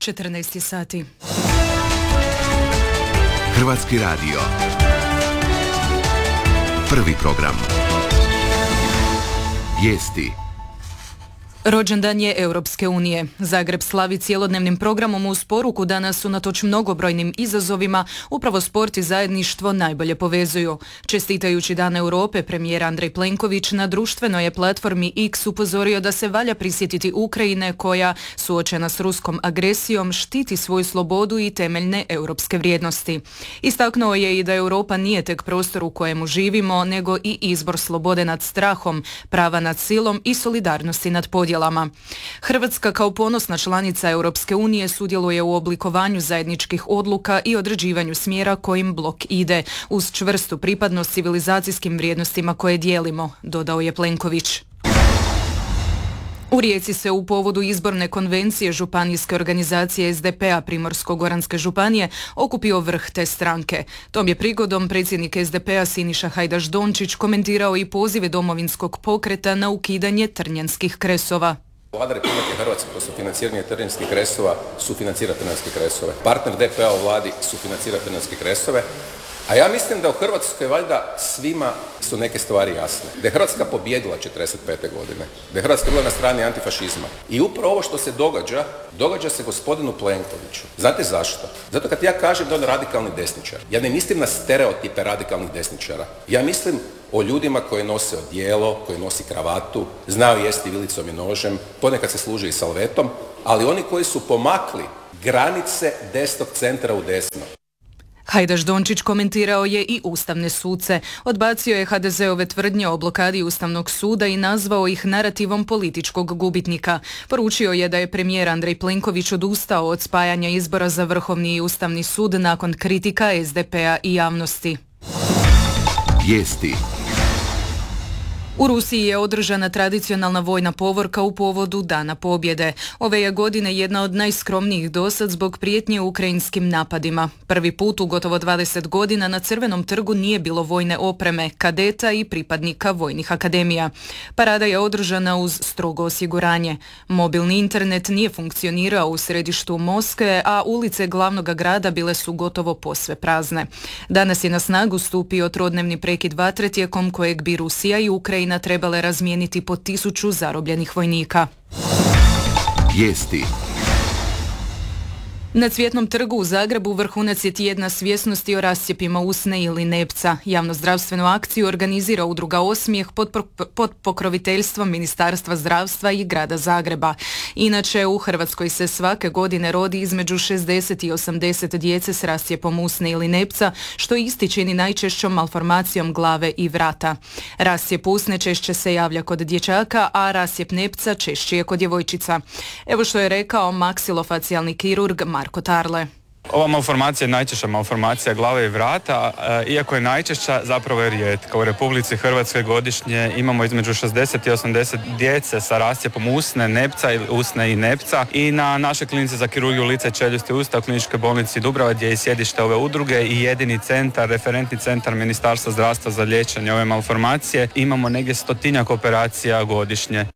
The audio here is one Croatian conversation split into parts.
14 sati. Hrvatski radio. Prvi program. Vijesti. Rođendan je Europske unije. Zagreb slavi cjelodnevnim programom uz poruku da nas unatoč mnogobrojnim izazovima upravo sport i zajedništvo najbolje povezuju. Čestitajući Dan Europe, premijer Andrej Plenković na društvenoj je platformi X upozorio da se valja prisjetiti Ukrajine koja, suočena s ruskom agresijom, štiti svoju slobodu i temeljne europske vrijednosti. Istaknuo je i da Europa nije tek prostor u kojemu živimo, nego i izbor slobode nad strahom, prava nad silom i solidarnosti nad podjelom. Hrvatska kao ponosna članica Europske unije sudjeluje u oblikovanju zajedničkih odluka i određivanju smjera kojim blok ide, uz čvrstu pripadnost civilizacijskim vrijednostima koje dijelimo, dodao je Plenković. U Rijeci se u povodu izborne konvencije županijske organizacije SDP-a Primorsko-goranske županije okupio vrh te stranke. Tom je prigodom predsjednik SDP-a Siniša Hajdaš Dončić komentirao i pozive Domovinskog pokreta na ukidanje trnjanskih kresova. Vlada Republike Hrvatske kroz sufinanciranje trnjanskih kresova sufinancira trnjanske kresove. Partner DP-a u vladi sufinancira trnjanske kresove. A ja mislim da u Hrvatskoj valjda svima su neke stvari jasne. Da je Hrvatska pobijedila 45. godine. Da je Hrvatska bila na strani antifašizma. I upravo ovo što se događa se gospodinu Plenkoviću. Znate zašto? Zato kad ja kažem da on radikalni desničar, ja ne mislim na stereotipe radikalnih desničara. Ja mislim o ljudima koji nose odijelo, koji nosi kravatu, znaju jesti vilicom i nožem, ponekad se služe i salvetom, ali oni koji su pomakli granice desnog centra u desno. Hajdaš Dončić komentirao je i ustavne suce. Odbacio je HDZ-ove tvrdnje o blokadi Ustavnog suda i nazvao ih narativom političkog gubitnika. Poručio je da je premijer Andrej Plenković odustao od spajanja izbora za Vrhovni i Ustavni sud nakon kritika SDP-a i javnosti. Vijesti. U Rusiji je održana tradicionalna vojna povorka u povodu Dana pobjede. Ove je godine jedna od najskromnijih dosad zbog prijetnje ukrajinskim napadima. Prvi put u gotovo 20 godina na Crvenom trgu nije bilo vojne opreme, kadeta i pripadnika vojnih akademija. Parada je održana uz strogo osiguranje. Mobilni internet nije funkcionirao u središtu Moskve, a ulice glavnog grada bile su gotovo posve prazne. Danas je na snagu stupio trodnevni prekid vatre tijekom kojeg bi Rusija i Ukrajina trebale razmijeniti po 1000 zarobljenih vojnika. Vijesti. Na Cvjetnom trgu u Zagrebu vrhunac je tjedna svjesnosti o rascjepima usne ili nepca. Javnozdravstvenu akciju organizira udruga Osmijeh pod pokroviteljstvom Ministarstva zdravstva i grada Zagreba. Inače, u Hrvatskoj se svake godine rodi između 60 i 80 djece s rascjepom usne ili nepca, što isti čini najčešćom malformacijom glave i vrata. Rascjep usne češće se javlja kod dječaka, a rascjep nepca češće je kod djevojčica. Evo što je rekao maksilofacijalni kirurg Marko Tarle. Ova malformacija je najčešća malformacija glave i vrata, iako je najčešća, zapravo je rijetka. U Republici Hrvatskoj godišnje imamo između 60 i 80 djece sa rascjepom usne, nepca ili usne i nepca i na našoj klinici za kirurgiju lica i čeljusti i usta u Kliničkoj bolnici Dubrava, gdje je i sjedište ove udruge i jedini centar, referentni centar Ministarstva zdravstva za liječenje ove malformacije, imamo negdje 100-tinjak operacija godišnje.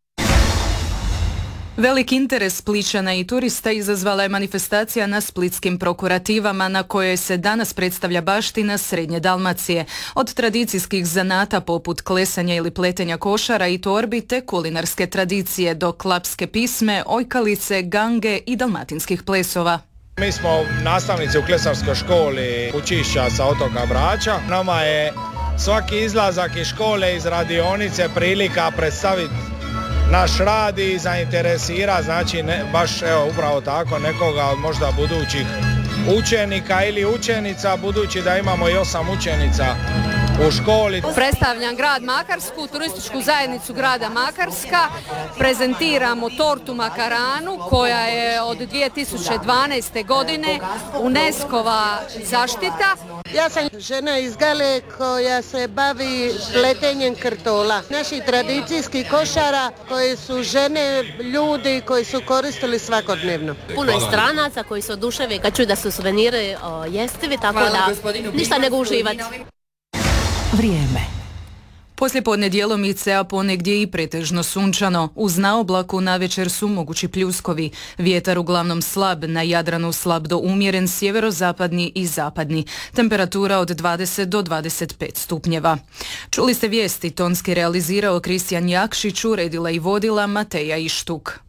Velik interes Splićana i turista izazvala je manifestacija na splitskim prokurativama na kojoj se danas predstavlja baština Srednje Dalmacije. Od tradicijskih zanata poput klesanja ili pletenja košara i torbi te kulinarske tradicije do klapske pisme, ojkalice, gange i dalmatinskih plesova. Mi smo nastavnici u klesarskoj školi Pučišća sa otoka Brača. Nama je svaki izlazak iz škole, iz radionice prilika predstaviti naš rad i zainteresira, znači baš upravo tako nekoga od možda budućih učenika ili učenica, budući da imamo i 8 učenica u školi. Predstavljam grad Makarsku, turističku zajednicu grada Makarska, prezentiramo tortu makaranu koja je od 2012. godine UNESCO-va zaštita. Ja sam žena iz Gale koja se bavi pletenjem krtola. Naših tradicijskih košara koje su žene, ljudi koji su koristili svakodnevno. Puno je stranaca koji se oduševe kad čuju da su suveniri jestivi, tako da ništa nego uživati. Vrijeme. Poslijepodne djelomice, a ponegdje i pretežno sunčano. Uz naoblaku navečer su mogući pljuskovi. Vjetar uglavnom slab, na Jadranu slab do umjeren, sjeverozapadni i zapadni. Temperatura od 20 do 25 stupnjeva. Čuli ste vijesti, tonski realizirao Kristijan Jakšić, uredila i vodila Mateja Ištuk.